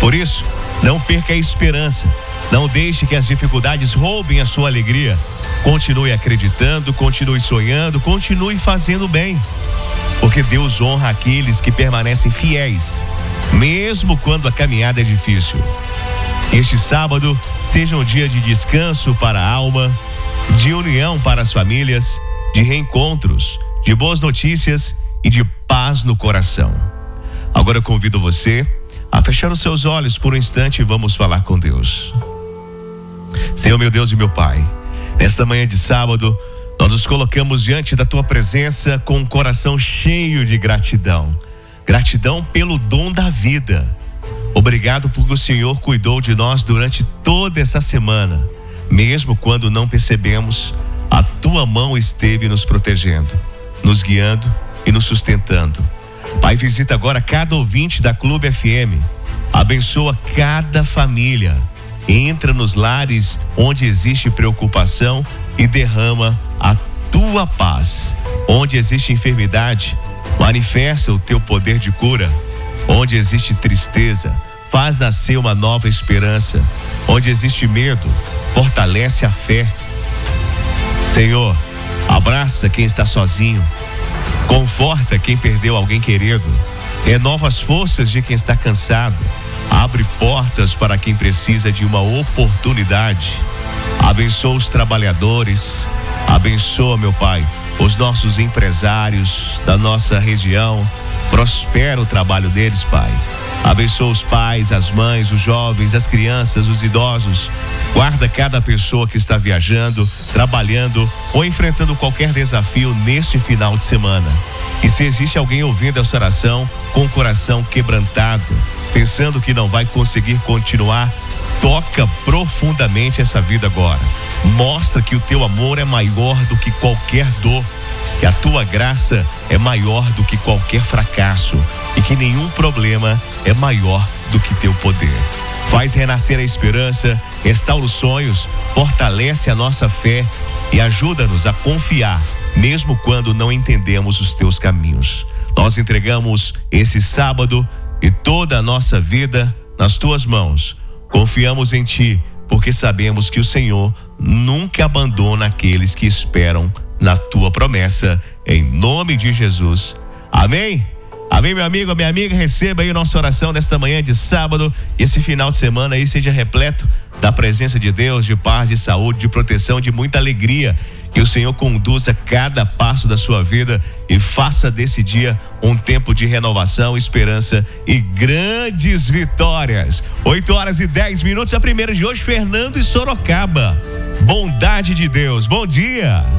Por isso, não perca a esperança. Não deixe que as dificuldades roubem a sua alegria. Continue acreditando, continue sonhando, continue fazendo bem. Porque Deus honra aqueles que permanecem fiéis, mesmo quando a caminhada é difícil. Este sábado seja um dia de descanso para a alma, de união para as famílias, de reencontros, de boas notícias e de paz no coração. Agora eu convido você a fechar os seus olhos por um instante e vamos falar com Deus. Senhor, meu Deus e meu Pai, nesta manhã de sábado, nós nos colocamos diante da Tua presença com um coração cheio de gratidão. Gratidão pelo dom da vida. Obrigado porque o Senhor cuidou de nós durante toda essa semana. Mesmo quando não percebemos, a Tua mão esteve nos protegendo, nos guiando e nos sustentando. Pai, visita agora cada ouvinte da Clube FM. Abençoa cada família. Entra nos lares onde existe preocupação e derrama a Tua paz. Onde existe enfermidade, manifesta o Teu poder de cura. Onde existe tristeza, faz nascer uma nova esperança. Onde existe medo, fortalece a fé. Senhor, abraça quem está sozinho, conforta quem perdeu alguém querido, renova as forças de quem está cansado, abre portas para quem precisa de uma oportunidade. Abençoa os trabalhadores, abençoa, meu Pai, os nossos empresários da nossa região, prospera o trabalho deles, Pai. Abençoa os pais, as mães, os jovens, as crianças, os idosos. Guarda cada pessoa que está viajando, trabalhando ou enfrentando qualquer desafio neste final de semana. E se existe alguém ouvindo essa oração com o coração quebrantado, pensando que não vai conseguir continuar, toca profundamente essa vida agora. Mostra que o Teu amor é maior do que qualquer dor, que a Tua graça é maior do que qualquer fracasso e que nenhum problema é maior do que Teu poder. Faz renascer a esperança, restaura os sonhos, fortalece a nossa fé e ajuda-nos a confiar, mesmo quando não entendemos os Teus caminhos. Nós entregamos esse sábado e toda a nossa vida nas Tuas mãos. Confiamos em Ti, porque sabemos que o Senhor nunca abandona aqueles que esperam na Tua promessa, em nome de Jesus. Amém? Amém, meu amigo, minha amiga, receba aí a nossa oração desta manhã de sábado. E esse final de semana aí seja repleto da presença de Deus, de paz, de saúde, de proteção, de muita alegria. Que o Senhor conduza cada passo da sua vida e faça desse dia um tempo de renovação, esperança e grandes vitórias. 8h10, a primeira de hoje, Fernando e Sorocaba. Bondade de Deus, bom dia.